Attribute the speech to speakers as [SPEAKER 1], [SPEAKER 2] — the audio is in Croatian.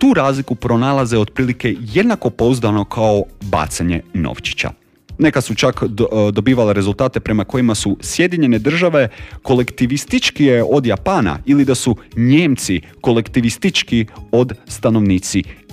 [SPEAKER 1] tu razliku pronalaze otprilike jednako pouzdano kao bacanje novčića. Neka su čak dobivale rezultate prema kojima su Sjedinjene države kolektivističkije od Japana ili da su Njemci kolektivistički od stanovnici